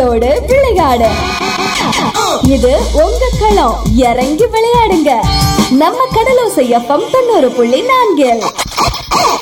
கடலோடு விளையாடு. இது உங்க களம். இறங்கி விளையாடுங்க. நம்ம கடலோசை FM 90.4.